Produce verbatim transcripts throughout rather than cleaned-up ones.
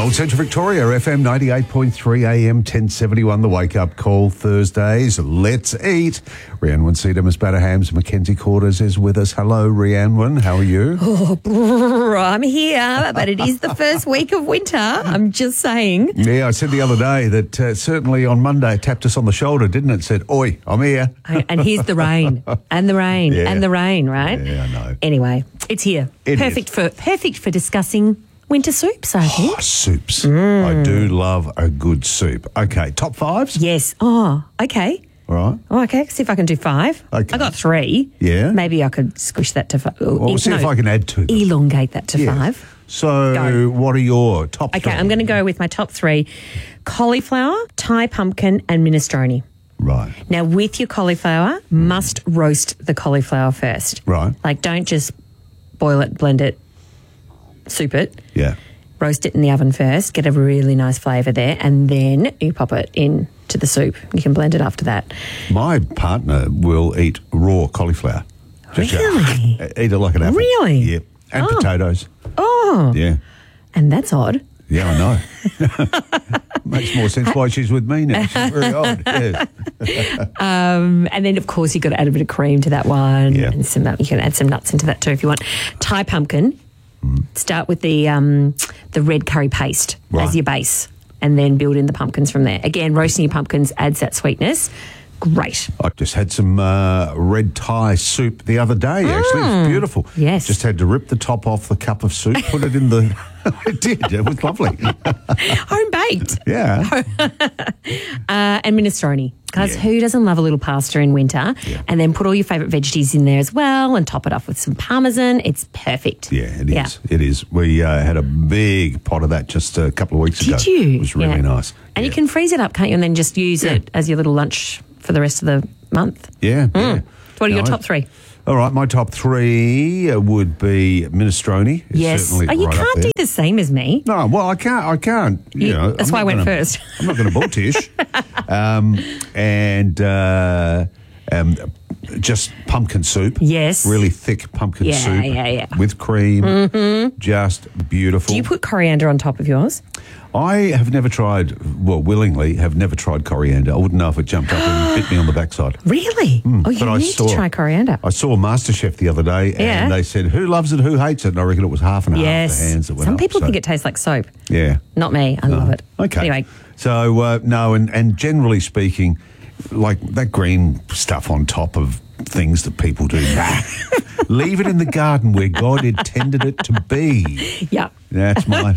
North Central Victoria, F M ninety-eight point three, A M ten seventy-one, the wake-up call Thursdays. Let's eat. Rhiannon Winsita, Miss Batterhams, Mackenzie Quarters is with us. Hello, Rhiannon. How are you? Oh, brr, I'm here, but it is the first week of winter. I'm just saying. Yeah, I said the other day that uh, certainly on Monday it tapped us on the shoulder, didn't it? It said, oi, I'm here. And here's the rain, and the rain, Yeah. and the rain, right? Yeah, I know. Anyway, it's here. It perfect is. for perfect for discussing winter soups, I think. Oh, soups. I do love a good soup. Okay, top fives? Yes. Oh, okay. All right. Oh, okay. See if I can do five. Okay. I got three. Yeah. Maybe I could squish that to five. Well, we'll see if I can add to them. elongate that to Yeah. five. So, Go. what are your top Okay, three? I'm going to go with my top three: cauliflower, Thai pumpkin, and minestrone. Right. Now, with your cauliflower, must roast the cauliflower first. Right. Like, don't just boil it, blend it, soup it. Yeah. Roast it in the oven first, get a really nice flavour there, and then you pop it in to the soup. You can blend it after that. My partner will eat raw cauliflower. Just, uh, Really? eat it like an apple. Really? Yep. And Oh. potatoes. Oh, Yeah. and that's odd. Yeah, I know. Makes more sense why she's with me now. She's very odd. Yeah. Um, and then, of course, you've got to add a bit of cream to that one. Yeah. And some, you can add some nuts into that too if you want. Thai pumpkin. Start with the um, the red curry paste Right. as your base, and then build in the pumpkins from there. Again, roasting your pumpkins adds that sweetness. Great. I just had some uh, red Thai soup the other day, actually. It was beautiful. Yes. Just had to rip the top off the cup of soup, put it in the... I did. It was lovely. Home baked. Yeah. Uh, and minestrone. Guys, Yeah. who doesn't love a little pasta in winter? Yeah. And then put all your favourite veggies in there as well and top it off with some parmesan. It's perfect. Yeah, it is. It is. We uh, had a big pot of that just a couple of weeks ago. Did you? It was really Yeah. nice. And yeah. you can freeze it up, can't you? And then just use Yeah. it as your little lunch for the rest of the month. Yeah. yeah. What are No, your I- top three? All right, my top three uh, would be minestrone. It's Yes. certainly Oh, you right up can't there. do the same as me. No, well, I can't. I can't. You You- know, that's I'm why not I went gonna- first. I'm not going to bulltish. um, and uh, um, just pumpkin soup. Yes. Really thick pumpkin Yeah, soup. yeah, yeah. With cream. Mm-hmm. Just beautiful. Do you put coriander on top of yours? I have never tried, well, willingly, have never tried coriander. I wouldn't know if it jumped up and bit me on the backside. Really? oh, you But I need saw- to try coriander. I saw MasterChef the other day, Yeah. and they said, who loves it, who hates it? And I reckon it was half and half yes. the hands that went Some up. people so- think it tastes like soap. Yeah. Not me. I love it. Okay. Anyway, So, uh, no, and, and generally speaking, like that green stuff on top of things that people do, nah. Leave it in the garden where God intended it to be. yeah. That's my.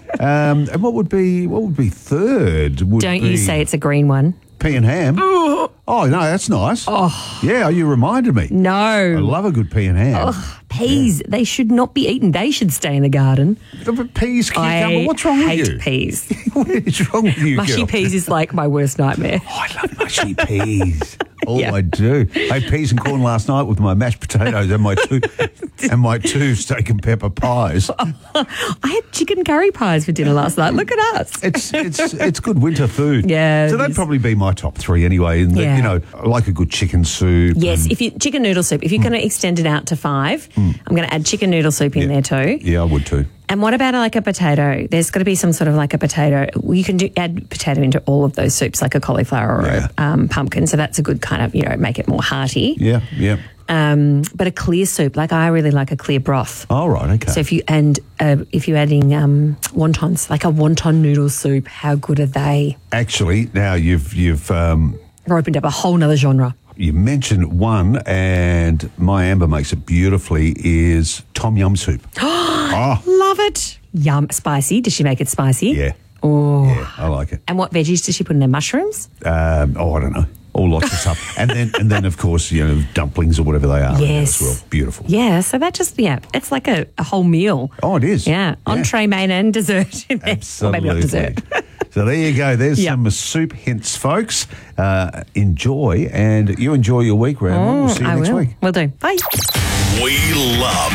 um, and what would be what would be third? Would Don't be you say it's a green one. pea and ham? Oh no, that's nice. Oh yeah, you reminded me. I No. love a good pea and ham. Peas, they should not be eaten. They should stay in the garden. But peas, cucumber. I What's wrong with hate you? peas. What is wrong with you, Mushy girl? peas is like my worst nightmare. Oh, I love mushy peas. Oh, Yeah. I do. I had peas and corn last night with my mashed potatoes and my two and my two steak and pepper pies. I had chicken curry pies for dinner last night. Look at us. It's it's it's good winter food. Yeah, So it that'd is. probably be my top three anyway. And Yeah. you know, I like a good chicken soup. Yes, and- if you chicken noodle soup, if you're going to extend it out to five, I'm going to add chicken noodle soup in Yeah. there too. Yeah, I would too. And what about like a potato? There's got to be some sort of like a potato. You can do, add potato into all of those soups, like a cauliflower or Yeah. a um, pumpkin. So that's a good kind of, you know, make it more hearty. Yeah, yeah. Um, but a clear soup, like I really like a clear broth. All right, okay. So if you and uh, if you're adding um, wontons, like a wonton noodle soup, how good are they? Actually, now you've you've um, Or opened up a whole nother genre. you mentioned one, and my Amber makes it beautifully. Is tom yum soup? oh, Love it. Yum, spicy. Does she make it spicy? yeah, Oh. yeah, I like it. And what veggies does she put in there? Mushrooms? Um, oh, I don't know. All lots of stuff, and then and then of course you know dumplings or whatever they are. in there Yes. as well. Beautiful. Yeah, so that just, yeah, it's like a, a whole meal. Oh, it is. Yeah, entree, main and dessert. in there. Absolutely. Or maybe not dessert. So there you go. There's Yeah. some soup hints, folks. Uh, enjoy, and you enjoy your week, Ram. We'll see you I next will. week. Will do. Bye. We love